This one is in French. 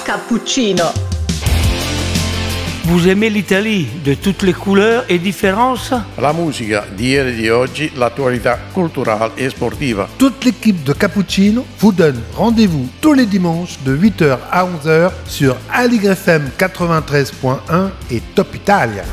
Cappuccino. Vous aimez l'Italie, de toutes les couleurs et différences? La musica di ieri e di oggi, l'attualità culturale et sportiva. Toute l'équipe de Cappuccino vous donne rendez-vous tous les dimanches de 8h à 11h sur Aligre FM 93.1 et Top Italia.